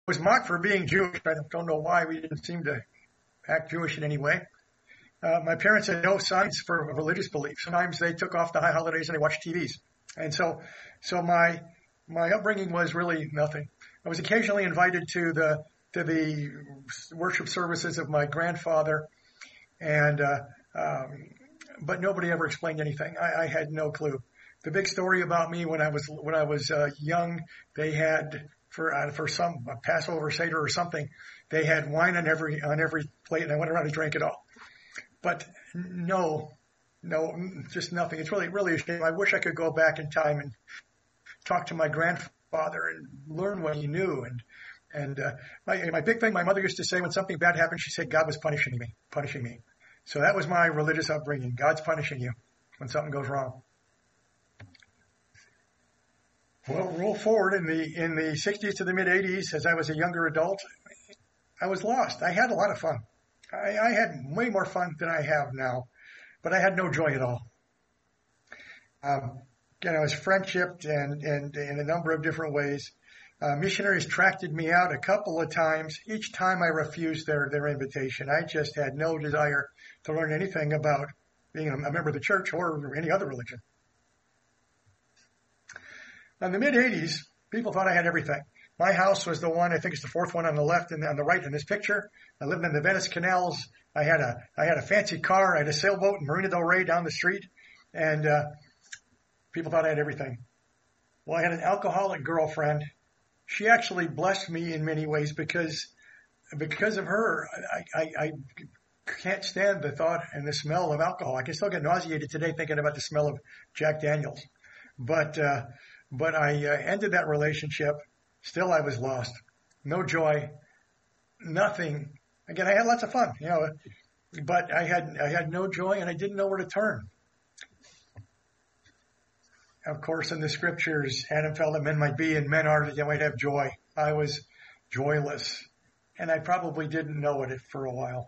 was mocked for being Jewish. I don't know why. We didn't seem to act Jewish in any way. My parents had no signs for religious beliefs. Sometimes they took off the high holidays and they watched TVs. And so my upbringing was really nothing. I was occasionally invited to the worship services of my grandfather, and but nobody ever explained anything. I had no clue. The big story about me when I was young, they had for some Passover Seder or something, they had wine on every plate, and I went around and drank it all. But no, just nothing. It's really a shame. I wish I could go back in time and talk to my grandfather and learn what he knew. And my big thing, my mother used to say when something bad happened, she said God was punishing me. So that was my religious upbringing. God's punishing you when something goes wrong. Well, roll forward in the 60s to the mid 80s, as I was a younger adult, I was lost. I had a lot of fun. I had way more fun than I have now, but I had no joy at all. Again, I was friendshipped and in a number of different ways. Missionaries tracked me out a couple of times. Each time I refused their invitation. I just had no desire to learn anything about being a member of the church or any other religion. In the mid-'80s, people thought I had everything. My house was the one, I think it's the fourth one on the left and on the right in this picture. I lived in the Venice canals. I had a fancy car. I had a sailboat in Marina del Rey down the street. And people thought I had everything. Well, I had an alcoholic girlfriend. She actually blessed me in many ways because of her. I can't stand the thought and the smell of alcohol. I can still get nauseated today thinking about the smell of Jack Daniels. But I ended that relationship. Still, I was lost. No joy, nothing. Again, I had lots of fun, but I had no joy and I didn't know where to turn. Of course, in the scriptures, Adam felt that men might be and men are that they might have joy. I was joyless, and I probably didn't know it for a while.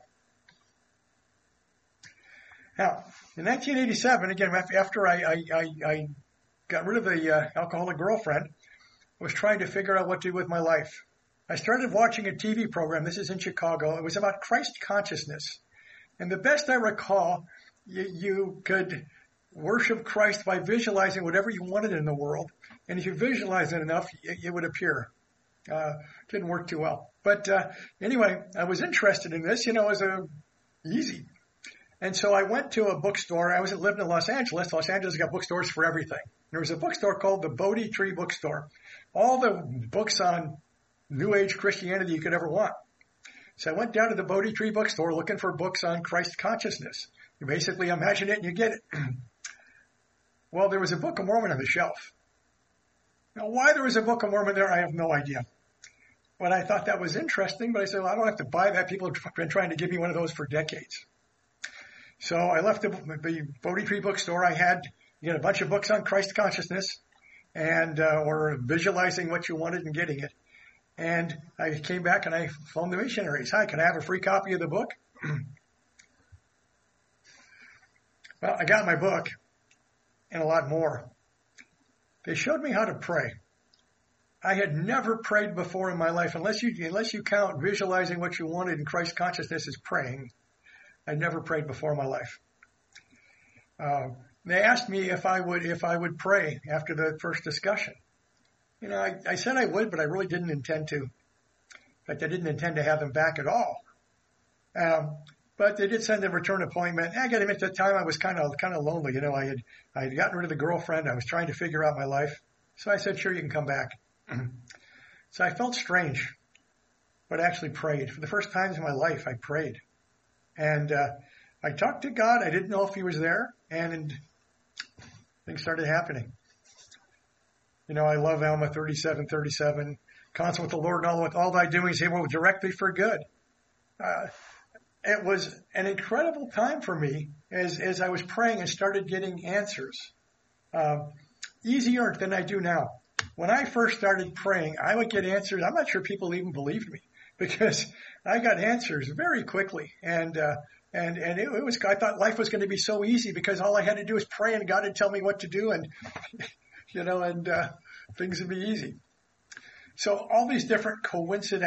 Now, in 1987, again, after I got rid of the alcoholic girlfriend, I was trying to figure out what to do with my life. I started watching a TV program. This is in Chicago. It was about Christ consciousness. And the best I recall, you could worship Christ by visualizing whatever you wanted in the world. And if you visualize it enough, it would appear. Didn't work too well. But anyway, I was interested in this. It was easy. And so I went to a bookstore. I was living in Los Angeles. Los Angeles got bookstores for everything. There was a bookstore called the Bodhi Tree Bookstore. All the books on New Age Christianity you could ever want. So I went down to the Bodhi Tree Bookstore looking for books on Christ consciousness. You basically imagine it and you get it. Well, there was a Book of Mormon on the shelf. Now, why there was a Book of Mormon there, I have no idea. But I thought that was interesting, but I said, well, I don't have to buy that. People have been trying to give me one of those for decades. So I left the Bodhi Tree Bookstore. I had a bunch of books on Christ consciousness and or visualizing what you wanted and getting it. And I came back and I phoned the missionaries. Hi, can I have a free copy of the book? Well, I got my book and a lot more. They showed me how to pray. I had never prayed before in my life, unless you count visualizing what you wanted in Christ consciousness as praying. I'd never prayed before in my life. They asked me if I would pray after the first discussion. I said I would, but I really didn't intend to. In fact, I didn't intend to have them back at all. But they did send a return appointment. I got to admit, at the time I was kind of lonely. I had gotten rid of the girlfriend. I was trying to figure out my life. So I said, sure, you can come back. So I felt strange, but I actually prayed. For the first time in my life, I prayed. And I talked to God. I didn't know if he was there. And things started happening. I love Alma 37:37. Consult with the Lord and all thy doings, he will direct thee for good. It was an incredible time for me as I was praying and started getting answers. Easier than I do now. When I first started praying, I would get answers. I'm not sure people even believed me because I got answers very quickly. And it was, I thought life was going to be so easy because all I had to do was pray and God would tell me what to do and things would be easy. So all these different coincidences